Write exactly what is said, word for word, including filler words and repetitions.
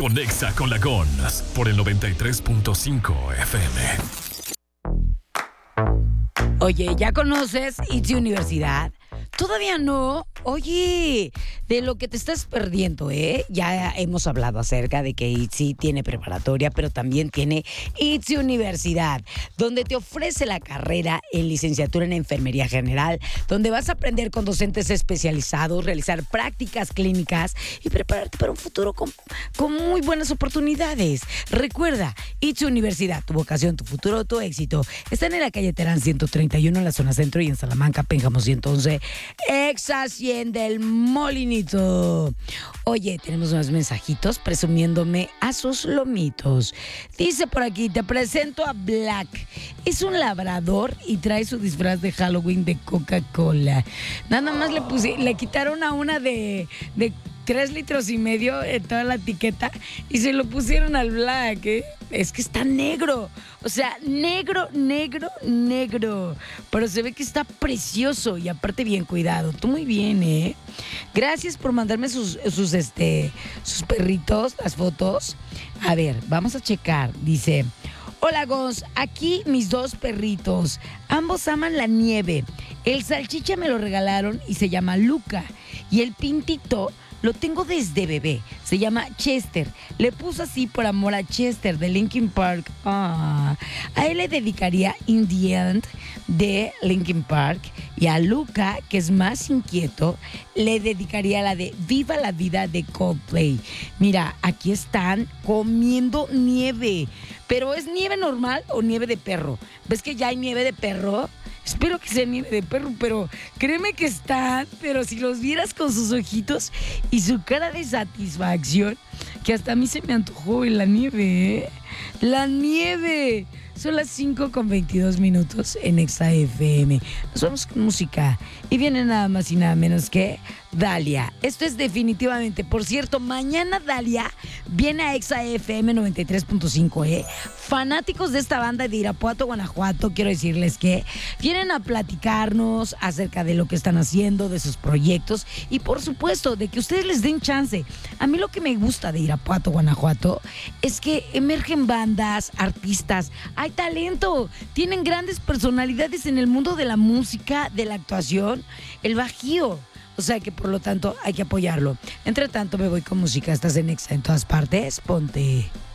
Conexa con la Gons por el noventa y tres punto cinco F M. Oye, ¿ya conoces ITZY Universidad? ¿Todavía no? Oye, de lo que te estás perdiendo, ¿eh? Ya hemos hablado acerca de que ITZY tiene preparatoria, pero también tiene ITZY Universidad, donde te ofrece la carrera en licenciatura en Enfermería General, donde vas a aprender con docentes especializados, realizar prácticas clínicas y prepararte para un futuro con, con muy buenas oportunidades. Recuerda, ITZY Universidad, tu vocación, tu futuro, tu éxito. Están en la calle Terán ciento treinta y uno en la zona centro y en Salamanca, Pénjamo ciento once. Exa cien del Molinito. Oye, tenemos unos mensajitos presumiéndome a sus lomitos. Dice por aquí, te presento a Black. Es un labrador y trae su disfraz de Halloween de Coca-Cola. Nada más le puse, le quitaron a una de, de tres litros y medio en toda la etiqueta y se lo pusieron al Black, ¿eh? Es que está negro. O sea, negro, negro, negro. Pero se ve que está precioso y aparte bien cuidado. Tú muy bien, ¿eh? Gracias por mandarme sus, sus, este, sus perritos, las fotos. A ver, vamos a checar. Dice, hola, Gons, aquí mis dos perritos. Ambos aman la nieve. El salchicha me lo regalaron y se llama Luca. Y el pintito lo tengo desde bebé. Se llama Chester. Le puso así por amor a Chester de Linkin Park. Ah. A él le dedicaría In the End de Linkin Park. Y a Luca, que es más inquieto, le dedicaría la de Viva la Vida de Coldplay. Mira, aquí están comiendo nieve. Pero ¿es nieve normal o nieve de perro? ¿Ves que ya hay nieve de perro? Espero que sea nieve de perro, pero créeme que están, pero si los vieras con sus ojitos y su cara de satisfacción, que hasta a mí se me antojó en la nieve, ¿eh? ¡La nieve! Son las cinco con veintidós minutos en Exa F M. Nos vamos con música y viene nada más y nada menos que Dalia. Esto es definitivamente, por cierto, mañana Dalia viene a Exa F M noventa y tres punto cinco, ¿eh? Fanáticos de esta banda de Irapuato, Guanajuato, quiero decirles que vienen a platicarnos acerca de lo que están haciendo, de sus proyectos y por supuesto de que ustedes les den chance. A mí lo que me gusta de Irapuato, Guanajuato es que emergen bandas, artistas, hay talento, tienen grandes personalidades en el mundo de la música, de la actuación, el bajío. O sea que por lo tanto hay que apoyarlo. Entre tanto me voy con música. Estás en Exa en todas partes. Ponte.